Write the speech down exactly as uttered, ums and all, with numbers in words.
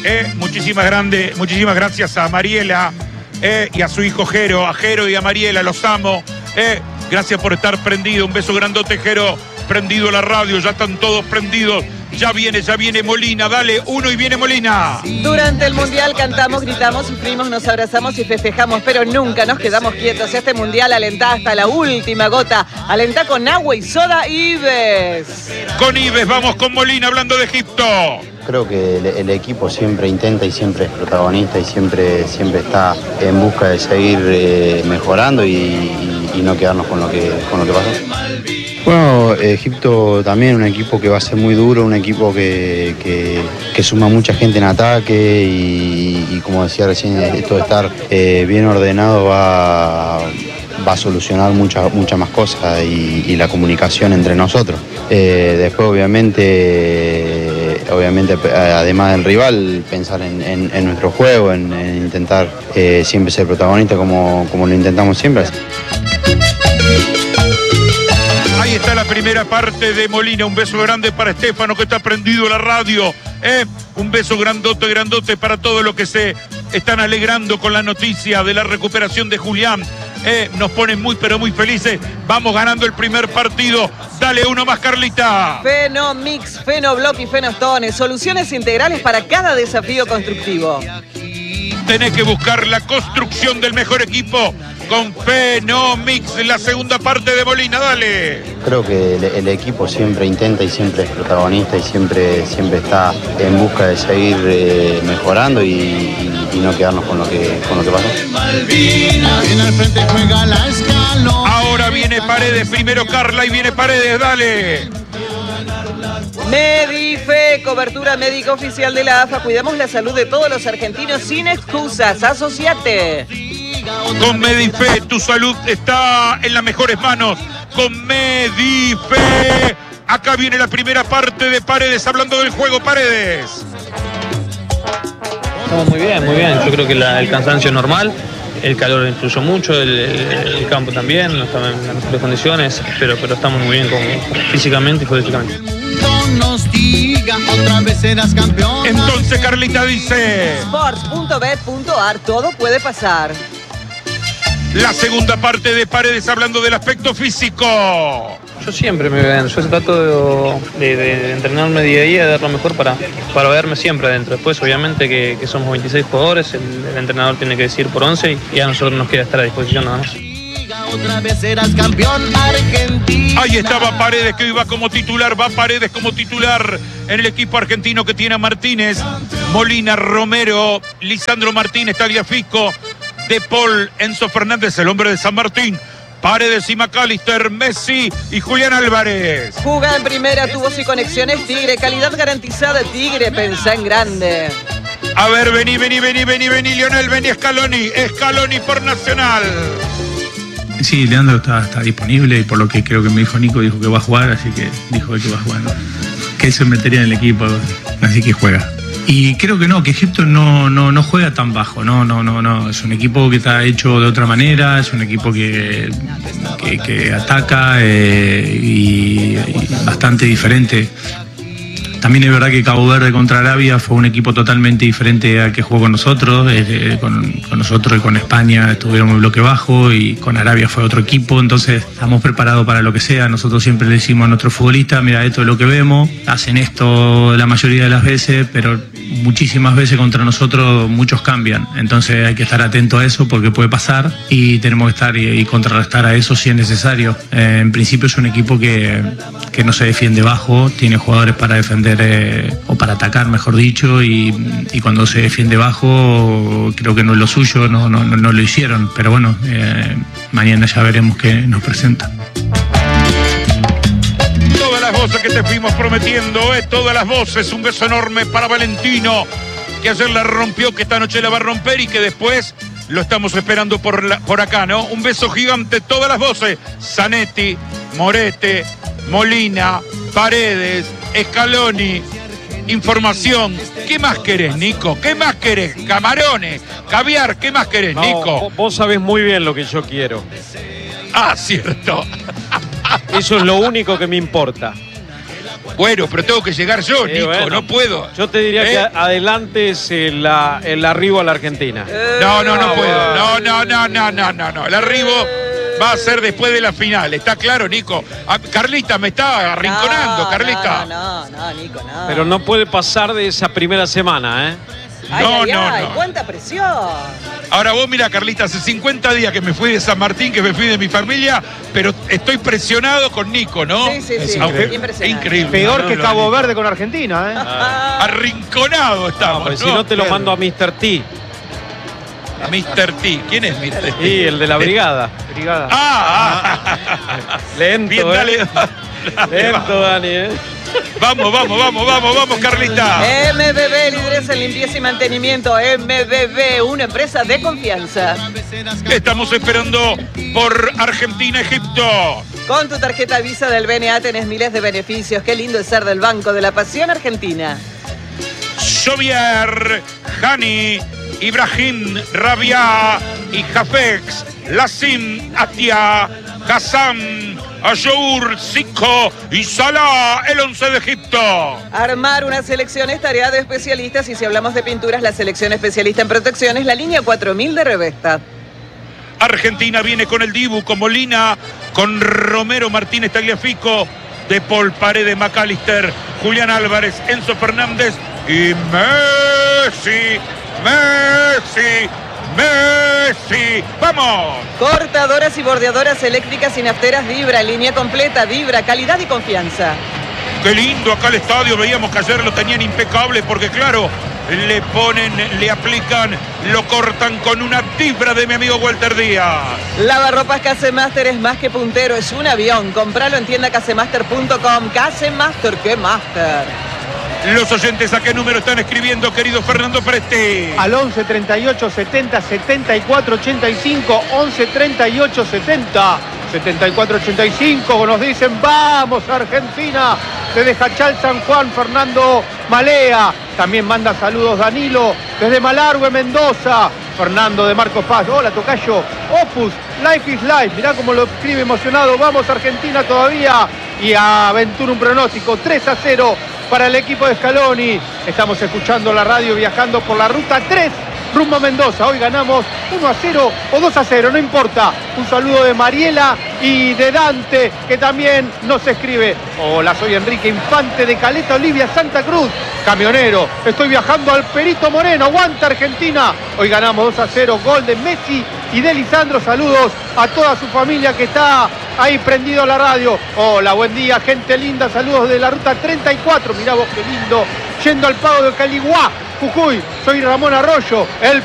Eh, muchísimas, grande, muchísimas gracias a Mariela eh, y a su hijo Jero, a Jero y a Mariela, los amo. Eh, gracias por estar prendido. Un beso grandote, Jero. Prendido la radio, ya están todos prendidos. Ya viene, ya viene Molina, dale, uno y viene Molina. Durante el Mundial cantamos, gritamos, sufrimos, nos abrazamos y festejamos, pero nunca nos quedamos quietos. Este Mundial alentá hasta la última gota. Alentá con agua y soda Ives. Con Ives, vamos con Molina hablando de Egipto. Creo que el, el equipo siempre intenta y siempre es protagonista y siempre, siempre está en busca de seguir eh, mejorando y, y, y no quedarnos con lo que, con lo que pasó. Bueno, Egipto también un equipo que va a ser muy duro, un equipo que, que, que suma mucha gente en ataque y, y como decía recién, esto de estar eh, bien ordenado va, va a solucionar muchas muchas más cosas y, y la comunicación entre nosotros. Eh, después obviamente, obviamente además del rival, pensar en, en, en nuestro juego, en, en intentar eh, siempre ser protagonista como, como lo intentamos siempre. Ahí está la primera parte de Molina. Un beso grande para Estefano que está prendido la radio. ¿eh? Un beso grandote, grandote para todos los que se están alegrando con la noticia de la recuperación de Julián. ¿eh? Nos ponen muy, pero muy felices. Vamos ganando el primer partido. Dale uno más, Carlita. Fenomix, Fenoblock y Fenostone. Soluciones integrales para cada desafío constructivo. Tenés que buscar la construcción del mejor equipo con Fenomix, la segunda parte de Molina, dale. Creo que el, el equipo siempre intenta y siempre es protagonista y siempre, siempre está en busca de seguir eh, mejorando y, y, y no quedarnos con lo que, con lo que pasó. Ahora viene Paredes, primero Carla y viene Paredes, dale. Medife, cobertura médica oficial de la A F A. Cuidamos la salud de todos los argentinos sin excusas. Asociate. Con Medife, tu salud está en las mejores manos. Con Medife. Acá viene la primera parte de Paredes, hablando del juego, Paredes. Estamos muy bien, muy bien. Yo creo que la, el cansancio es normal. El calor influyó mucho, el, el campo también, no estamos en las mejores condiciones, pero, pero estamos muy bien como, físicamente y futbolísticamente. Entonces Carlita dice: sports punto bet punto ar, todo puede pasar. La segunda parte de Paredes hablando del aspecto físico. Yo siempre me veo adentro, yo trato de, de, de entrenarme día a día, de dar lo mejor para, para verme siempre adentro. Después obviamente que, que somos veintiséis jugadores, el, el entrenador tiene que decir por once y, y a nosotros nos queda estar a disposición nada más. Otra vez eras campeón argentino. Ahí estaba Paredes, que iba como titular. Va Paredes como titular en el equipo argentino que tiene a Martínez, Molina, Romero, Lisandro Martínez, Tagliafico, De Paul, Enzo Fernández, el hombre de San Martín, Paredes y McAllister, Messi y Julián Álvarez. Juga en primera, tubos y conexiones Tigre, calidad garantizada Tigre, pensá en grande. A ver, vení, vení, vení, vení, vení, Lionel, vení, Scaloni, Scaloni por Nacional. Sí, Leandro está, está disponible y por lo que creo que me dijo Nico, dijo que va a jugar, así que dijo que va a jugar, ¿no? Que él se metería en el equipo, así que juega. Y creo que no, que Egipto no, no, no juega tan bajo, no, no, no, no. Es un equipo que está hecho de otra manera, es un equipo que, que, que ataca eh, y, y bastante diferente. También es verdad que Cabo Verde contra Arabia fue un equipo totalmente diferente al que jugó con nosotros. Eh, con, con nosotros y con España estuvieron en bloque bajo y con Arabia fue otro equipo. Entonces estamos preparados para lo que sea. Nosotros siempre le decimos a nuestros futbolistas: mira, esto es lo que vemos. Hacen esto la mayoría de las veces, pero muchísimas veces contra nosotros muchos cambian. Entonces hay que estar atento a eso porque puede pasar y tenemos que estar y, y contrarrestar a eso si es necesario. Eh, en principio es un equipo que, que no se defiende bajo, tiene jugadores para defender Eh, o para atacar, mejor dicho, y, y cuando se defiende bajo creo que no es lo suyo, no, no, no lo hicieron, pero bueno, eh, mañana ya veremos qué nos presenta. Todas las voces que te fuimos prometiendo, eh, todas las voces, un beso enorme para Valentino, que ayer la rompió, que esta noche la va a romper y que después lo estamos esperando por, la, por acá, ¿no? Un beso gigante, todas las voces, Zanetti, Morete, Molina, Paredes, Scaloni, información. ¿Qué más querés, Nico? ¿Qué más querés? Camarones, caviar, ¿qué más querés, no, Nico? Vos sabés muy bien lo que yo quiero. Ah, cierto. Eso es lo único que me importa. Bueno, pero tengo que llegar yo, Sí, Nico, bueno. no puedo. Yo te diría ¿Eh? que adelantes el, la- el arribo a la Argentina. No, no, no Eh, puedo. No, no, no, no, no, no, no. El arribo va a ser después de la final. ¿Está claro, Nico? Ah, Carlita, me está arrinconando, no, Carlita. No, no, no, Nico, no. Pero no puede pasar de esa primera semana, ¿eh? Ay, No, ay, no, ay, no. cuánta presión. Ahora vos mira, Carlita, hace cincuenta días que me fui de San Martín, que me fui de mi familia, pero estoy presionado con Nico, ¿no? Sí, sí, sí, Aunque- impresionante. increíble. Peor No, que no, Cabo Nico. Verde con Argentina, ¿eh? Arrinconado No, estamos, porque ¿no? si no te lo mando a mister T. A mister T. ¿Quién es mister T? Sí, el de la brigada. Brigada. Ah, ah. Lento, Bien, ¿eh? dale. Lento, Dani, ¿eh? Vamos, vamos, vamos, vamos, vamos, Carlita. M B B, líderes en limpieza y mantenimiento. M B B, una empresa de confianza. Estamos esperando por Argentina-Egipto. Con tu tarjeta Visa del B N A tenés miles de beneficios. Qué lindo es ser del Banco de la Pasión Argentina. Xavier, Hani, Ibrahim, Rabia y Jafex, Lassim, Atia, Hassan, Ayour, Zico y Salah, el once de Egipto. Armar una selección es tarea de especialistas y si hablamos de pinturas, la selección especialista en protección es la línea cuatro mil de Revesta. Argentina viene con el Dibu, con Molina, con Romero, Martínez, Tagliafico, De Paul, Paredes, McAllister, Julián Álvarez, Enzo Fernández y Messi, Messi, Messi. ¡Vamos! Cortadoras y bordeadoras eléctricas y nafteras Vibra, línea completa, Vibra, calidad y confianza. Qué lindo acá el estadio, veíamos que ayer lo tenían impecable porque claro, le ponen, le aplican, lo cortan con una vibra de mi amigo Walter Díaz. Lavarropas Casemaster es más que puntero, es un avión. Compralo en tienda casemaster punto com. Casemaster, ¿qué master? Los oyentes, ¿a qué número están escribiendo, querido Fernando Presti? Al once treinta y ocho setenta setenta y cuatro ochenta y cinco, once treinta y ocho setenta setenta y cuatro ochenta y cinco, nos dicen vamos Argentina, desde Jachal San Juan Fernando Malea, también manda saludos Danilo, desde Malargüe Mendoza, Fernando de Marcos Paz, hola tocayo, Opus, Life is Life, mirá cómo lo escribe emocionado, vamos Argentina todavía, y aventura un pronóstico, tres a cero para el equipo de Scaloni, estamos escuchando la radio viajando por la ruta tres, rumbo a Mendoza, hoy ganamos uno a cero o dos a cero, no importa. Un saludo de Mariela y de Dante, que también nos escribe. Hola, soy Enrique Infante de Caleta Olivia, Santa Cruz. Camionero, estoy viajando al Perito Moreno, aguanta Argentina. Hoy ganamos dos a cero, gol de Messi y de Lisandro. Saludos a toda su familia que está ahí prendido a la radio. Hola, buen día, gente linda, saludos de la ruta treinta y cuatro. Mirá vos qué lindo, yendo al pago de Caliguá, Jujuy. Soy Ramón Arroyo, el